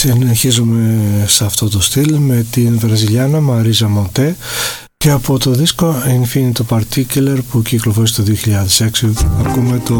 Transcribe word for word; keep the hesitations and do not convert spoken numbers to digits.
Συνεχίζουμε σε αυτό το στυλ με την Βραζιλιάνα Μαρίζα Μοντέ και από το δίσκο Infinito Particular που κυκλοφόρησε το δύο χιλιάδες έξι ακούμε το